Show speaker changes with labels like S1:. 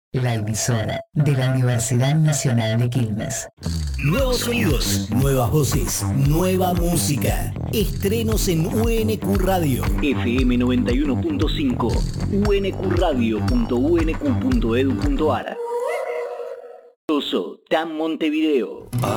S1: La emisora de la Universidad Nacional de Quilmes.
S2: Nuevos sonidos, nuevas voces, nueva música. Estrenos en UNQ Radio. FM 91.5, unqradio.unq.edu.ar. Oso, TAM Montevideo.